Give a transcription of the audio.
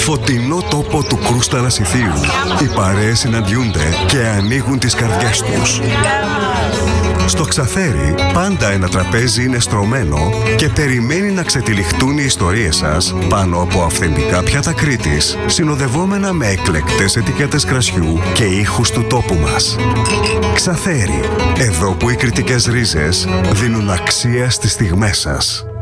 φωτεινό τόπο του Κρούστα Ανασιθίου, οι παρέες συναντιούνται και ανοίγουν τις καρδιές τους. Στο Ξαθέρι πάντα ένα τραπέζι είναι στρωμένο και περιμένει να ξετυλιχτούν οι ιστορίες σας πάνω από αυθεντικά πιάτα Κρήτης, συνοδευόμενα με εκλεκτές ετικέτες κρασιού και ήχους του τόπου μας. Ξαθέρι, εδώ που οι κρητικές ρίζες δίνουν αξία στις στιγμές σας.